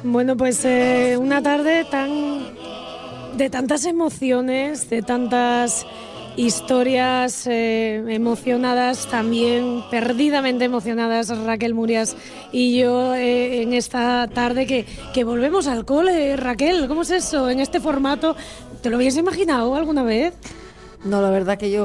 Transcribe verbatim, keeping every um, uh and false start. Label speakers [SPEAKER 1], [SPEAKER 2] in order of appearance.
[SPEAKER 1] Bueno, pues eh, una tarde tan de tantas emociones, de tantas historias eh, emocionadas, también perdidamente emocionadas, Raquel Murias y yo eh, en esta tarde que, que volvemos al cole. Raquel, ¿cómo es eso? En este formato, ¿te lo habías imaginado alguna vez?
[SPEAKER 2] No, la verdad que yo